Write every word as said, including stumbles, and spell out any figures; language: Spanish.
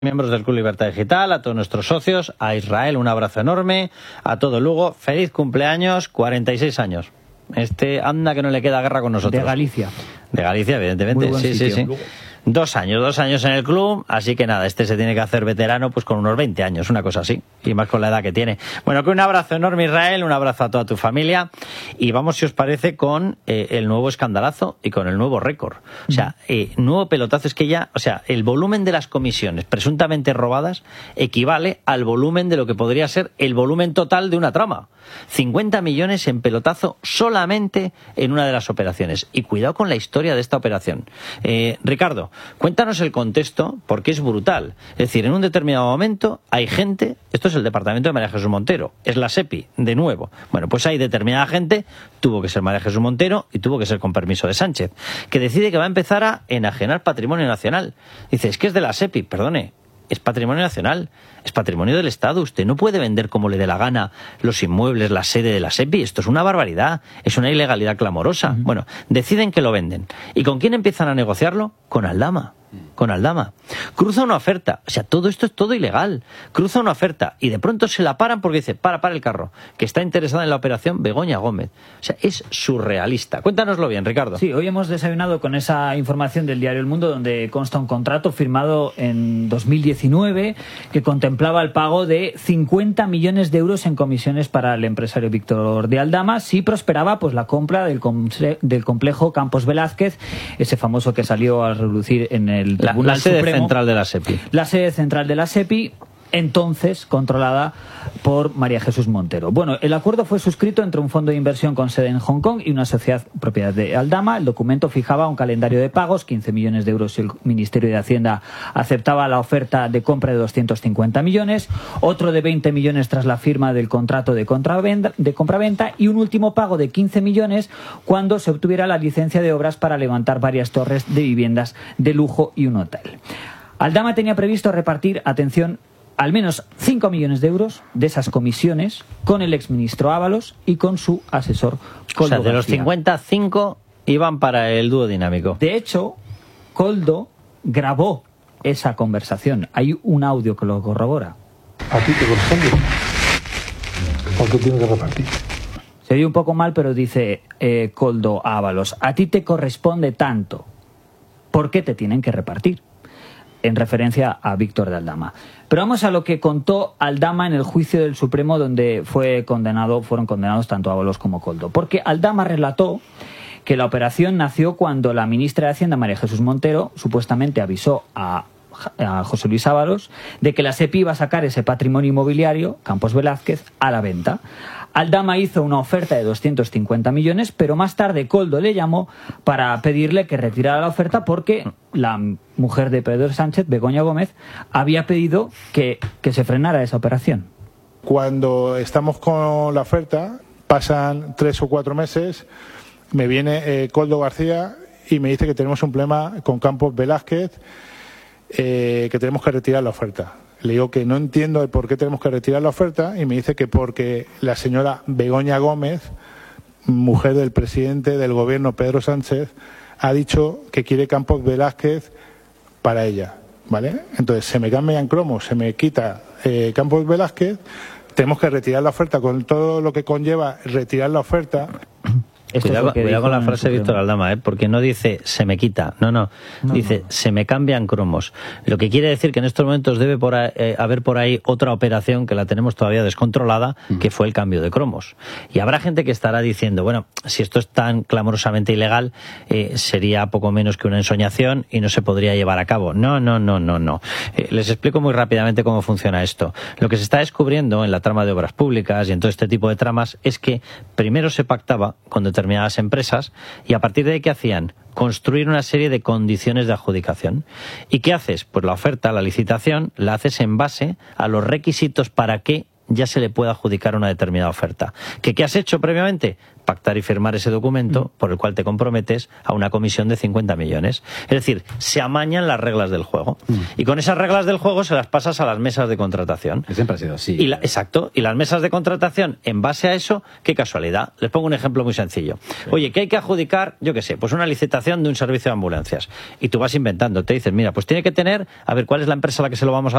Miembros del Club Libertad Digital, a todos nuestros socios, a Israel un abrazo enorme, a todo Lugo, feliz cumpleaños, cuarenta y seis años. Este anda que no le queda guerra con nosotros. De Galicia. De Galicia, evidentemente. Muy buen sí, sitio. sí, sí. Dos años, dos años en el club, así que nada, este se tiene que hacer veterano pues con unos veinte años, una cosa así, y más con la edad que tiene. Bueno, que un abrazo enorme, Israel, un abrazo a toda tu familia, y vamos, si os parece, con eh, el nuevo escandalazo y con el nuevo récord. O sea, eh, nuevo pelotazo, es que ya, o sea, el volumen de las comisiones presuntamente robadas equivale al volumen de lo que podría ser el volumen total de una trama. cincuenta millones en pelotazo solamente en una de las operaciones. Y cuidado con la historia de esta operación. Eh, Ricardo, cuéntanos el contexto, porque es brutal. Es decir, en un determinado momento hay gente, esto es el departamento de María Jesús Montero, es la SEPI, de nuevo. Bueno, pues hay determinada gente, tuvo que ser María Jesús Montero y tuvo que ser con permiso de Sánchez, que decide que va a empezar a enajenar patrimonio nacional. Dice, es que es de la SEPI, perdone. Es patrimonio nacional, es patrimonio del Estado. Usted no puede vender como le dé la gana los inmuebles, la sede de la SEPI. Esto es una barbaridad, es una ilegalidad clamorosa. Uh-huh. Bueno, deciden que lo venden. ¿Y con quién empiezan a negociarlo? Con Aldama. Con Aldama. Cruza una oferta. O sea, todo esto es todo ilegal. Cruza una oferta y de pronto se la paran porque dice, para, para el carro, que está interesada en la operación Begoña Gómez. O sea, es surrealista. Cuéntanoslo bien, Ricardo. Sí, hoy hemos desayunado con esa información del diario El Mundo donde consta un contrato firmado en dos mil diecinueve que contemplaba el pago de cincuenta millones de euros en comisiones para el empresario Víctor de Aldama si prosperaba pues la compra del, del complejo Campos Velázquez, ese famoso que salió a relucir en el El la, la sede Supremo, central de la SEPI. La sede central de la SEPI, entonces controlada por María Jesús Montero. Bueno, el acuerdo fue suscrito entre un fondo de inversión con sede en Hong Kong y una sociedad propiedad de Aldama. El documento fijaba un calendario de pagos, quince millones de euros si el Ministerio de Hacienda aceptaba la oferta de compra de doscientos cincuenta millones, otro de veinte millones tras la firma del contrato de compraventa, de compraventa y un último pago de quince millones cuando se obtuviera la licencia de obras para levantar varias torres de viviendas de lujo y un hotel. Aldama tenía previsto repartir, atención, al menos cinco millones de euros de esas comisiones con el exministro Ábalos y con su asesor Koldo. O sea, de García. los cincuenta, cinco iban para el dúo dinámico. De hecho, Koldo grabó esa conversación. Hay un audio que lo corrobora. ¿A ti te corresponde? ¿Por qué tienes que repartir? Se oye un poco mal, pero dice eh, Koldo a Ábalos, a ti te corresponde tanto. ¿Por qué te tienen que repartir? En referencia a Víctor de Aldama. Pero vamos a lo que contó Aldama en el juicio del Supremo donde fue condenado, fueron condenados tanto Ábalos como Koldo. Porque Aldama relató que la operación nació cuando la ministra de Hacienda, María Jesús Montero, supuestamente avisó a, a José Luis Ábalos de que la SEPI iba a sacar ese patrimonio inmobiliario, Campos Velázquez, a la venta. Aldama hizo una oferta de doscientos cincuenta millones, pero más tarde Koldo le llamó para pedirle que retirara la oferta porque la mujer de Pedro Sánchez, Begoña Gómez, había pedido que, que se frenara esa operación. Cuando estamos con la oferta, pasan tres o cuatro meses, me viene eh, Koldo García y me dice que tenemos un problema con Campos Velázquez, eh, que tenemos que retirar la oferta. Le digo que no entiendo el por qué tenemos que retirar la oferta y me dice que porque la señora Begoña Gómez, mujer del presidente del gobierno Pedro Sánchez, ha dicho que quiere Campos Velázquez para ella, ¿vale? Entonces se me cambian cromos, se me quita eh, Campos Velázquez, tenemos que retirar la oferta con todo lo que conlleva retirar la oferta. Esto cuidado, cuidado con la frase de Víctor Aldama, ¿eh? Porque no dice se me quita, no, no, no dice no. se me cambian cromos. Lo que quiere decir que en estos momentos debe por ahí, eh, haber por ahí otra operación que la tenemos todavía descontrolada, mm. que fue el cambio de cromos. Y habrá gente que estará diciendo, bueno, si esto es tan clamorosamente ilegal, eh, sería poco menos que una ensoñación y no se podría llevar a cabo. No, no, no, no, no. Eh, les explico muy rápidamente cómo funciona esto. Lo que se está descubriendo en la trama de obras públicas y en todo este tipo de tramas es que primero se pactaba con determinadas determinadas empresas y a partir de ahí, ¿qué hacían? Construir una serie de condiciones de adjudicación. ¿Y qué haces? Pues la oferta, la licitación, la haces en base a los requisitos para que ya se le puede adjudicar una determinada oferta. ¿Que qué has hecho previamente? Pactar y firmar ese documento mm. por el cual te comprometes a una comisión de cincuenta millones. Es decir, se amañan las reglas del juego. Mm. Y con esas reglas del juego se las pasas a las mesas de contratación. Que siempre ha sido así. Y la, exacto. Y las mesas de contratación, en base a eso, qué casualidad. Les pongo un ejemplo muy sencillo. Sí. Oye, que hay que adjudicar, yo qué sé, pues una licitación de un servicio de ambulancias. Y tú vas inventando. Te dices, mira, pues tiene que tener, a ver, ¿cuál es la empresa a la que se lo vamos a